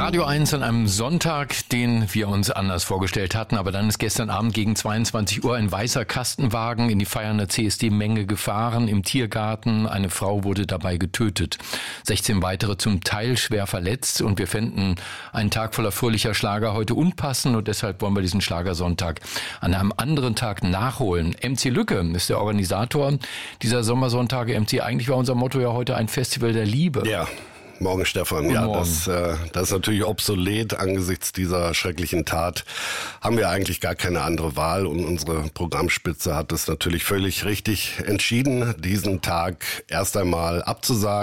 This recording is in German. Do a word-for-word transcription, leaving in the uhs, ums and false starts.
Radio eins an einem Sonntag, den wir uns anders vorgestellt hatten. Aber dann ist gestern Abend gegen zweiundzwanzig Uhr ein weißer Kastenwagen in die feiernde C S D-Menge gefahren im Tiergarten. Eine Frau wurde dabei getötet. sechzehn weitere zum Teil schwer verletzt. Und wir fänden einen Tag voller fröhlicher Schlager heute unpassend. Und deshalb wollen wir diesen Schlagersonntag an einem anderen Tag nachholen. M C Lücke ist der Organisator dieser Sommersonntage. M C, eigentlich war unser Motto ja heute ein Festival der Liebe. Ja. Morgen, Stefan. Guten ja, Morgen. Das, äh, das ist natürlich obsolet. Angesichts dieser schrecklichen Tat haben wir eigentlich gar keine andere Wahl. Und unsere Programmspitze hat es natürlich völlig richtig entschieden, diesen Tag erst einmal abzusagen.